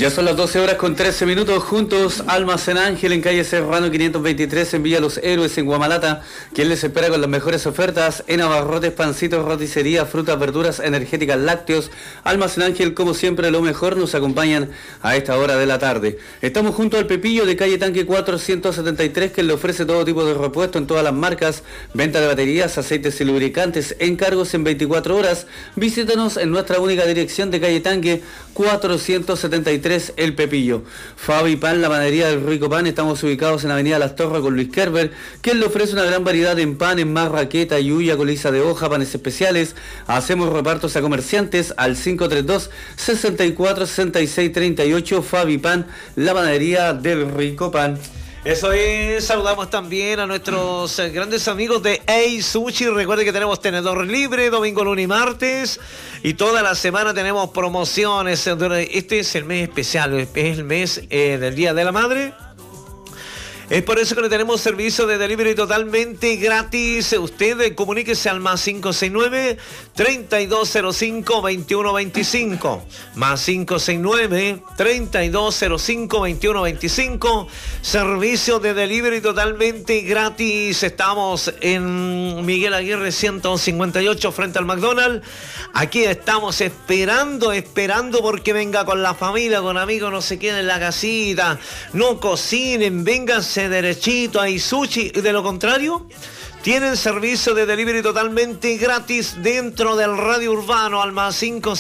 Ya son las 12 horas con 13 minutos, juntos Almacén Ángel en calle Serrano 523 en Villa Los Héroes en Guamalata, quien les espera con las mejores ofertas en abarrotes, pancitos, roticería, frutas, verduras, energéticas, lácteos. Almacén Ángel, como siempre, lo mejor, nos acompañan a esta hora de la tarde. Estamos junto al Pepillo de calle Tanque 473, que le ofrece todo tipo de repuesto en todas las marcas, venta de baterías, aceites y lubricantes, encargos en 24 horas. Visítanos en nuestra única dirección de calle Tanque 473, El Pepillo. Fabi Pan, la panadería del Rico Pan. Estamos ubicados en Avenida Las Torres con Luis Kerber, quien le ofrece una gran variedad en panes, marraqueta, yuya, coliza de hoja, panes especiales. Hacemos repartos a comerciantes al 532-646638. Fabi Pan, la panadería del Rico Pan. Eso es, saludamos también a nuestros grandes amigos de Ei Sushi. Recuerden que tenemos tenedor libre domingo, lunes y martes, y toda la semana tenemos promociones. Este es el mes especial, es el mes del Día de la Madre. Es por eso que le tenemos servicio de delivery totalmente gratis. Usted comuníquese al más 569-3205-2125. Más 569-3205-2125. Servicio de delivery totalmente gratis. Estamos en Miguel Aguirre 158 frente al McDonald's. Aquí estamos esperando porque venga con la familia, con amigos, no se queden en la casita. No cocinen, vénganse derechito a Sushi. De lo contrario, tienen servicio de delivery totalmente gratis dentro del radio urbano al más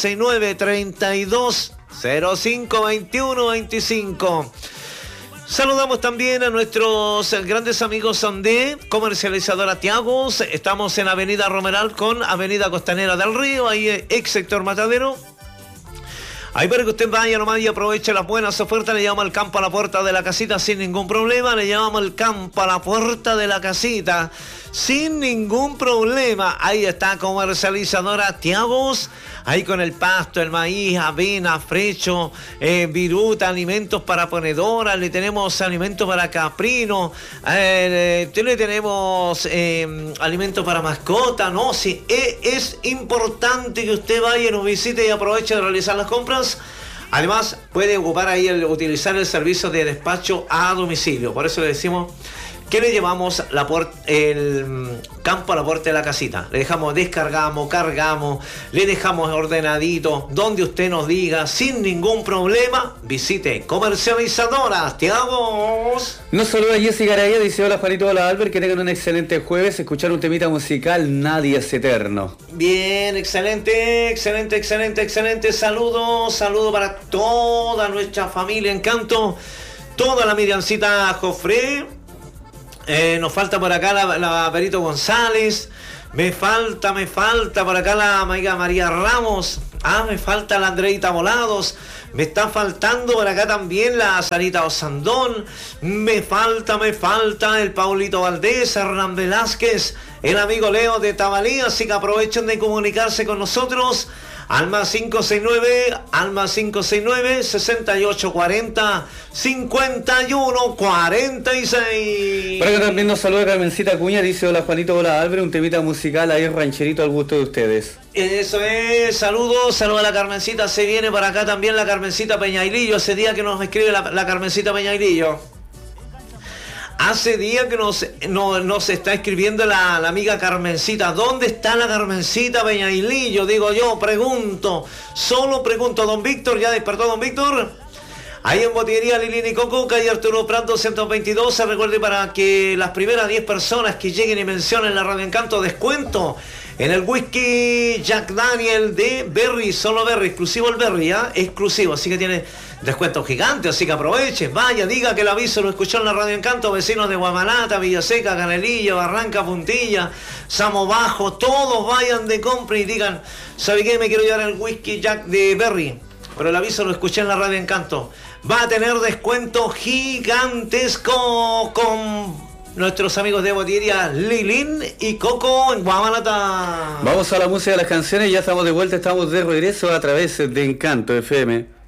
569-3205-2125. Saludamos también a nuestros grandes amigos de Comercializadora Tiagos. Estamos en Avenida Romeral con Avenida Costanera del Río, ahí ex sector Matadero. Ahí para que usted vaya nomás y aproveche las buenas ofertas. Le llevamos el campo a la puerta de la casita sin ningún problema. Le llevamos el campo a la puerta de la casita sin ningún problema. Ahí está Comercializadora Tiagos. Ahí con el pasto, el maíz, avena, frecho, viruta, alimentos para ponedoras. Le tenemos alimentos para caprino. Le tenemos alimentos para mascota. No, sí, es importante que usted vaya y nos visite y aproveche de realizar las compras. Además, puede ocupar ahí utilizar el servicio de despacho a domicilio. Por eso le decimos que le llevamos el campo a la puerta de la casita. Le dejamos, descargamos, cargamos, le dejamos ordenadito, donde usted nos diga, sin ningún problema. Visite Comercializadoras Tiagos. Nos saluda Jessica Araya, dice hola Juanito, hola Albert, que tengan un excelente jueves. Escuchar un temita musical, Nadie es eterno. Bien, excelente. Saludo para toda nuestra familia Encanto, toda la Miriancita Jofré. Nos falta por acá la Perito González. Me falta por acá la amiga María Ramos. Me falta la Andreita Volados. Me está faltando por acá también la Sarita Osandón. Me falta el Paulito Valdés, Hernán Velázquez, el amigo Leo de Tabalí. Así que aprovechen de comunicarse con nosotros al más 569 6840 5146. Para que también nos saluda Carmencita Cuña, dice hola Juanito, hola Álvaro, un temita musical ahí rancherito al gusto de ustedes. Eso es, saludos a la Carmencita. Se viene para acá también la Carmencita Peñailillo. Ese día que nos escribe la Carmencita Peñailillo. Hace días que nos está escribiendo la amiga Carmencita. ¿Dónde está la Carmencita Peñailillo? Digo yo, solo pregunto. Don Víctor, ¿ya despertó don Víctor? Ahí en Botillería Lilín y Coco, calle Arturo Prat 222. Se recuerde para que las primeras 10 personas que lleguen y mencionen la Radio Encanto, descuento en el whisky Jack Daniel de Berry, solo Berry, exclusivo el Berry, exclusivo, así que tiene descuento gigante, así que aprovechen, vaya, diga que el aviso lo escuchó en la Radio Encanto, vecinos de Guamalata, Villaseca, Canelillo, Barranca, Puntilla, Samo Bajo, todos vayan de compra y digan, ¿sabe qué? Me quiero llevar el whisky Jack de Berry, pero el aviso lo escuché en la Radio Encanto. Va a tener descuento gigantesco con nuestros amigos de Botillería Lilín y Coco en Guamalata. Vamos a la música de las canciones, ya estamos de vuelta, estamos de regreso a través de Encanto FM.